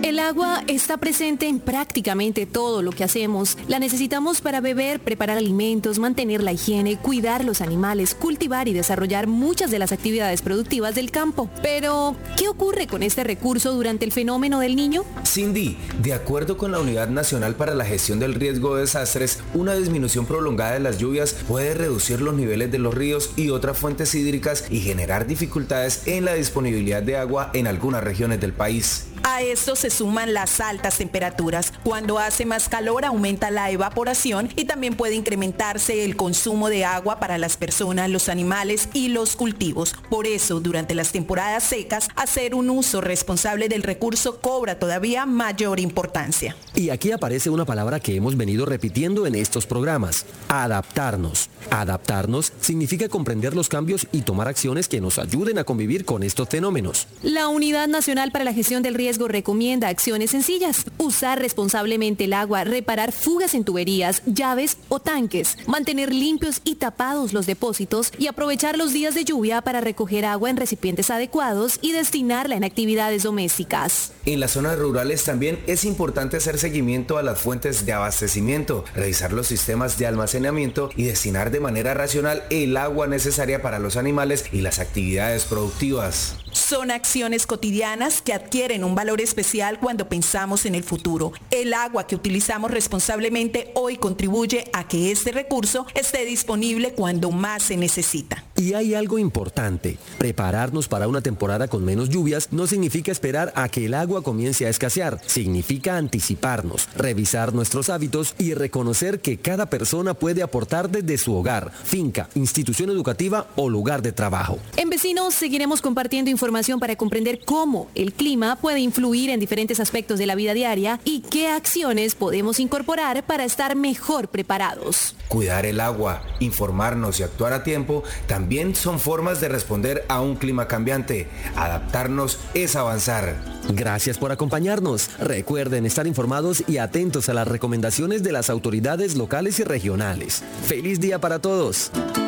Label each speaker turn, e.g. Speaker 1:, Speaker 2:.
Speaker 1: El agua está presente en prácticamente todo lo que hacemos. La necesitamos para beber, preparar alimentos, mantener la higiene, cuidar los animales, cultivar y desarrollar muchas de las actividades productivas del campo. Pero, ¿qué ocurre con este recurso durante el fenómeno del Niño?
Speaker 2: Cindy, de acuerdo con la Unidad Nacional para la Gestión del Riesgo de Desastres, una disminución prolongada de las lluvias puede reducir los niveles de los ríos y otras fuentes hídricas y generar dificultades en la disponibilidad de agua en algunas regiones del país.
Speaker 3: A esto se suman las altas temperaturas. Cuando hace más calor aumenta la evaporación y también puede incrementarse el consumo de agua para las personas, los animales y los cultivos. Por eso, durante las temporadas secas, hacer un uso responsable del recurso cobra todavía mayor importancia.
Speaker 4: Y aquí aparece una palabra que hemos venido repitiendo en estos programas: adaptarnos. Adaptarnos significa comprender los cambios y tomar acciones que nos ayuden a convivir con estos fenómenos.
Speaker 1: La Unidad Nacional para la Gestión del Riesgo recomienda acciones sencillas: usar responsablemente el agua, reparar fugas en tuberías, llaves o tanques, mantener limpios y tapados los depósitos y aprovechar los días de lluvia para recoger agua en recipientes adecuados y destinarla en actividades domésticas.
Speaker 2: En las zonas rurales también es importante hacer seguimiento a las fuentes de abastecimiento, revisar los sistemas de almacenamiento y destinar de manera racional el agua necesaria para los animales y las actividades productivas.
Speaker 3: Son acciones cotidianas que adquieren un valor especial cuando pensamos en el futuro. El agua que utilizamos responsablemente hoy contribuye a que este recurso esté disponible cuando más se necesita.
Speaker 4: Y hay algo importante: prepararnos para una temporada con menos lluvias no significa esperar a que el agua comience a escasear. Significa anticiparnos, revisar nuestros hábitos y reconocer que cada persona puede aportar desde su hogar, finca, institución educativa o lugar de trabajo.
Speaker 1: En Vecinos seguiremos compartiendo información para comprender cómo el clima puede influir en diferentes aspectos de la vida diaria y qué acciones podemos incorporar para estar mejor preparados.
Speaker 2: Cuidar el agua, informarnos y actuar a tiempo también son formas de responder a un clima cambiante. Adaptarnos es avanzar.
Speaker 4: Gracias por acompañarnos. Recuerden estar informados y atentos a las recomendaciones de las autoridades locales y regionales. ¡Feliz día para todos!